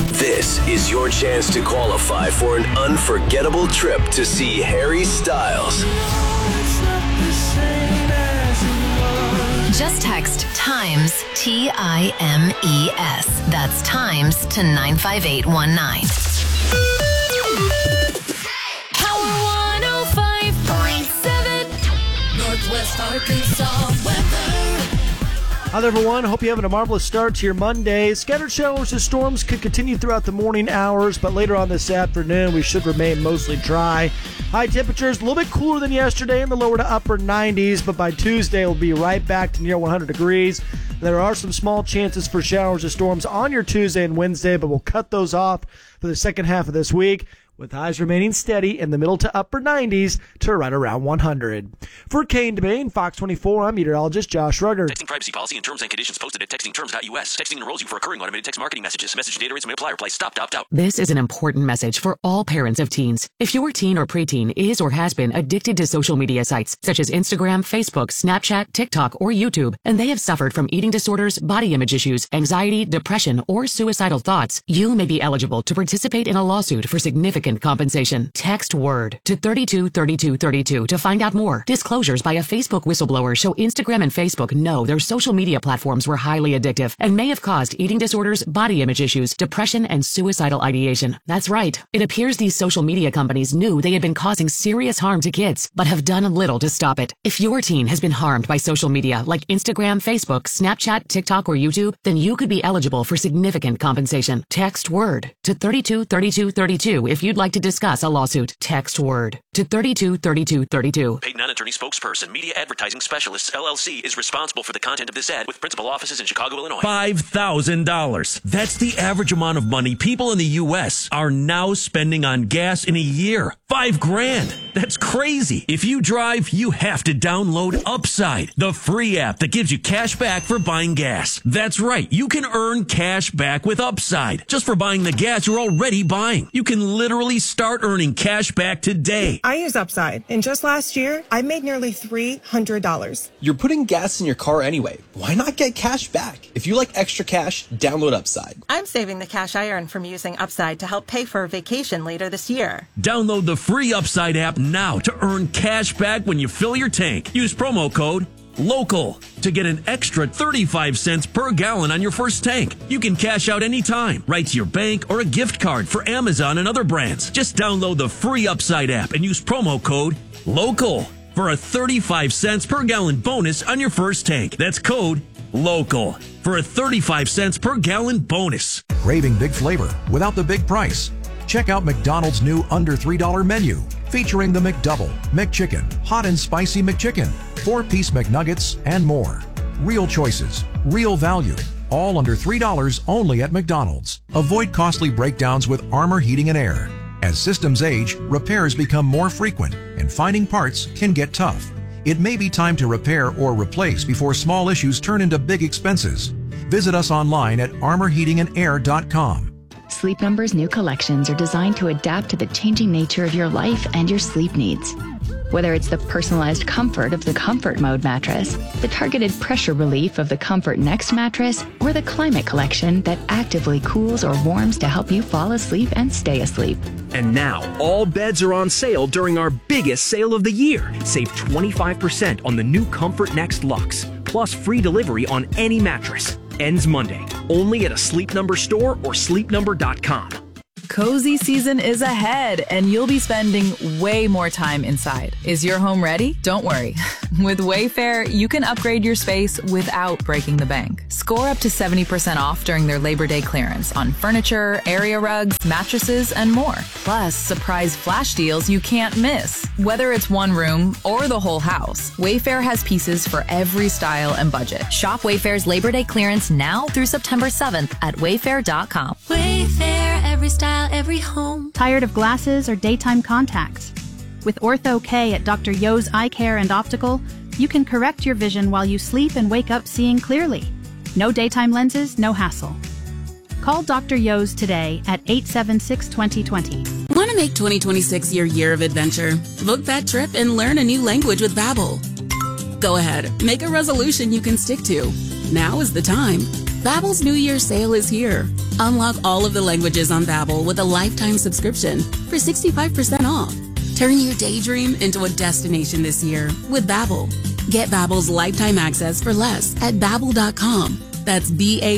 This is your chance to qualify for an unforgettable trip to see Harry Styles. Just text TIMES, TIMES. That's TIMES to 95819. Power 105.7 Northwest Arkansas weather. Hi there, everyone. Hope you're having a marvelous start to your Monday. Scattered showers and storms could continue throughout the morning hours, but later on this afternoon, we should remain mostly dry. High temperatures a little bit cooler than yesterday in the lower to upper 90s, but by Tuesday, we'll be right back to near 100 degrees. There are some small chances for showers and storms on your Tuesday and Wednesday, but we'll cut those off for the second half of this week, with highs remaining steady in the middle to upper 90s to right around 100. For Kane DeBane, Fox 24, I'm meteorologist Josh Rugger. Texting privacy policy and terms and conditions posted at textingterms.us. Texting enrolls you for recurring automated text marketing messages. Message data rates may apply. Reply stop to opt out. This is an important message for all parents of teens. If your teen or preteen is or has been addicted to social media sites such as Instagram, Facebook, Snapchat, TikTok, or YouTube, and they have suffered from eating disorders, body image issues, anxiety, depression, or suicidal thoughts, you may be eligible to participate in a lawsuit for significant compensation. Text WORD to 323232 to find out more. Disclosures by a Facebook whistleblower show Instagram and Facebook know their social media platforms were highly addictive and may have caused eating disorders, body image issues, depression, and suicidal ideation. That's right. It appears these social media companies knew they had been causing serious harm to kids, but have done little to stop it. If your teen has been harmed by social media like Instagram, Facebook, Snapchat, TikTok, or YouTube, then you could be eligible for significant compensation. Text WORD to 323232 if you'd like to discuss a lawsuit. Text WORD to 323232. Paid non-attorney spokesperson, Media Advertising Specialists, LLC, is responsible for the content of this ad with principal offices in Chicago, Illinois. $5,000. That's the average amount of money people in the U.S. are now spending on gas in a year. $5,000. That's crazy. If you drive, you have to download Upside, the free app that gives you cash back for buying gas. That's right. You can earn cash back with Upside just for buying the gas you're already buying. You can literally start earning cash back today. I use Upside, and just last year, I made nearly $300. You're putting gas in your car anyway. Why not get cash back? If you like extra cash, download Upside. I'm saving the cash I earn from using Upside to help pay for a vacation later this year. Download the free Upside app now to earn cash back when you fill your tank. Use promo code LOCAL to get an extra 35 cents per gallon on your first tank. You can cash out anytime, right to your bank or a gift card for Amazon and other brands. Just download the free Upside app and use promo code LOCAL for a 35 cents per gallon bonus on your first tank. That's code LOCAL for a 35 cents per gallon bonus. Craving big flavor without the big price? Check out McDonald's new under $3 menu, featuring the McDouble, McChicken, Hot and Spicy McChicken, 4-piece McNuggets, and more. Real choices, real value, all under $3 only at McDonald's. Avoid costly breakdowns with Armor Heating and Air. As systems age, repairs become more frequent, and finding parts can get tough. It may be time to repair or replace before small issues turn into big expenses. Visit us online at armorheatingandair.com. Sleep Number's new collections are designed to adapt to the changing nature of your life and your sleep needs. Whether it's the personalized comfort of the Comfort Mode mattress, the targeted pressure relief of the Comfort Next mattress, or the Climate Collection that actively cools or warms to help you fall asleep and stay asleep. And now, all beds are on sale during our biggest sale of the year. Save 25% on the new Comfort Next Luxe, plus free delivery on any mattress. Ends Monday, only at a Sleep Number store or sleepnumber.com. Cozy season is ahead, and you'll be spending way more time inside. Is your home ready? Don't worry. With Wayfair, you can upgrade your space without breaking the bank. Score up to 70% off during their Labor Day clearance on furniture, area rugs, mattresses, and more. Plus, surprise flash deals you can't miss. Whether it's one room or the whole house, Wayfair has pieces for every style and budget. Shop Wayfair's Labor Day clearance now through September 7th at wayfair.com. Wayfair, every style, every home. Tired of glasses or daytime contacts? With Ortho-K at Dr. Yo's Eye Care and Optical, you can correct your vision while you sleep and wake up seeing clearly. No daytime lenses, no hassle. Call Dr. Yo's today at 876-2020. Want to make 2026 your year of adventure? Book that trip and learn a new language with Babbel. Go ahead, make a resolution you can stick to. Now is the time. Babbel's New Year sale is here. Unlock all of the languages on Babbel with a lifetime subscription for 65% off. Turn your daydream into a destination this year with Babbel. Get Babbel's lifetime access for less at Babbel.com. That's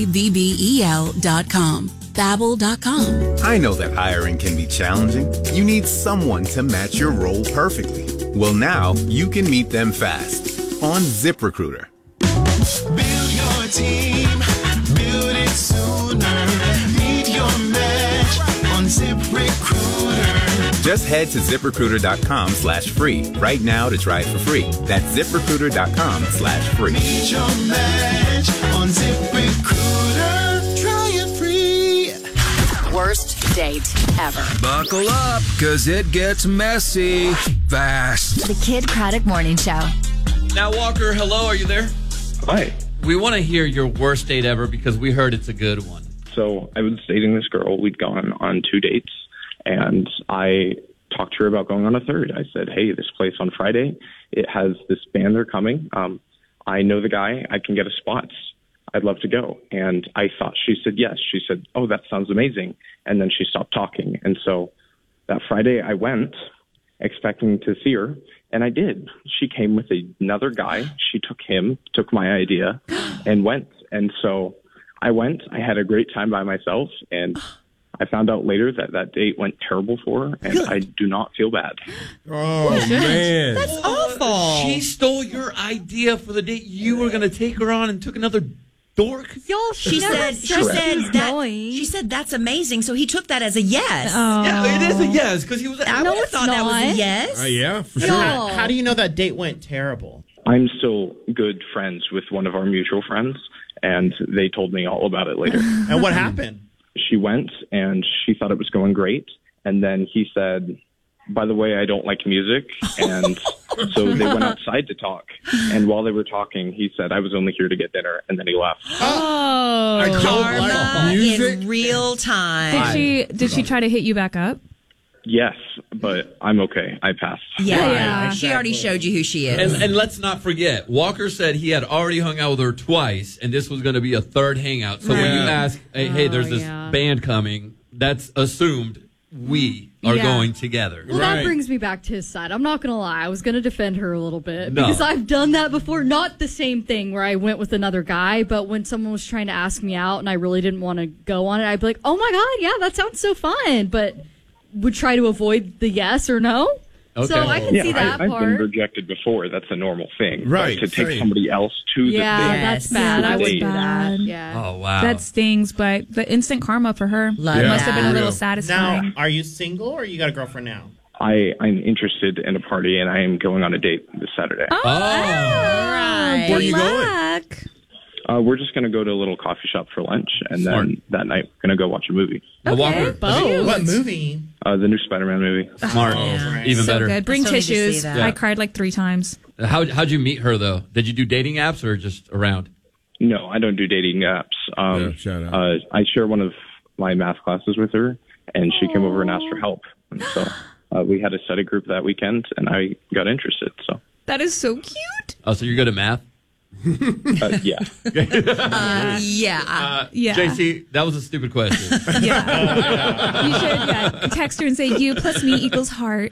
Babbel.com. Babbel.com. I know that hiring can be challenging. You need someone to match your role perfectly. Well, now you can meet them fast on ZipRecruiter. Build your team, build it sooner. Meet your match on ZipRecruiter. Just head to ZipRecruiter.com/free right now to try it for free. That's ZipRecruiter.com/free. Meet your match on ZipRecruiter. Try it free. Worst date ever. Buckle up, because it gets messy fast. The Kid Craddock Morning Show. Now, Walker, hello, are you there? Hi. We want to hear your worst date ever because we heard it's a good one. So I was dating this girl. We'd gone on 2 dates, and I talked to her about going on a third. I said, hey, this place on Friday, it has this band they're coming. I know the guy. I can get us spots. I'd love to go. And I thought she said yes. She said, oh, that sounds amazing. And then she stopped talking. And so that Friday I went expecting to see her, and I did. She came with another guy. She took my idea, and went. And so I went. I had a great time by myself, and I found out later that date went terrible for her, and I do not feel bad. Oh, man. That's awful. She stole your idea for the date you were going to take her on and took another dork. Y'all, she said that's amazing. So he took that as a yes. Oh. Yeah, it is a yes because he was. I would have thought that was a yes. Yeah, for sure. How do you know that date went terrible? I'm still good friends with one of our mutual friends, and they told me all about it later. And what happened? She went, and she thought it was going great, and then he said, by the way, I don't like music, and so they went outside to talk, and while they were talking, he said, I was only here to get dinner, and then he left. Oh, I don't karma like music. in real time. Did she try to hit you back up? Yes, but I'm okay. I passed. Yeah. Exactly. She already showed you who she is. And let's not forget, Walker said he had already hung out with her twice, and this was going to be a third hangout. So when you ask, hey, there's this band coming, that's assumed we are going together. Well, that brings me back to his side. I'm not going to lie. I was going to defend her a little bit No. because I've done that before. Not the same thing where I went with another guy, but when someone was trying to ask me out and I really didn't want to go on it, I'd be like, oh my God, yeah, that sounds so fun. But would try to avoid the yes or no. Okay. So I can see that I've part. been rejected before. That's a normal thing. Right, But to take same. somebody else to the that's bad. I would do that. Bad. Yeah. Oh, wow. That stings, but the instant karma for her Love must have been a For little real. satisfying. Now, are you single or you got a girlfriend now? I'm interested in a party, and I am going on a date this Saturday. All right. Where are you going? We're just going to go to a little coffee shop for lunch, and then that night we're going to go watch a movie. Walker, What movie? The new Spider-Man movie. smart, even So better. good. Bring I still need to see tissues. that. I cried like 3 times. How'd you meet her though? Did you do dating apps or just around? No, I don't do dating apps. shout out. I share one of my math classes with her, and she came over and asked for help. And so we had a study group that weekend, and I got interested. So That is so cute. Oh, so you're good at math? yeah. Yeah. Yeah. JC, that was a stupid question. Yeah. You should text her and say, you plus me equals heart.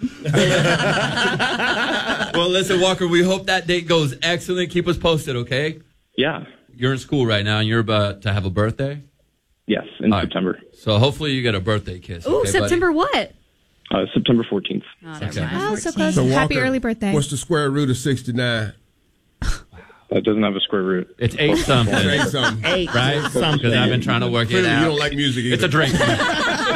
Well, listen, Walker, we hope that date goes excellent. Keep us posted, okay? Yeah. You're in school right now, and you're about to have a birthday? Yes, in All right. September. So hopefully you get a birthday kiss. Ooh, okay, September what? September 14th. Okay. Oh, so close. So Happy Walker, early birthday. What's the square root of 69? That doesn't have a square root. It's 8 something. It's 8 something. Eight. Right? Something. Because I've been trying to work Clearly it out. you don't like music either. It's a drink.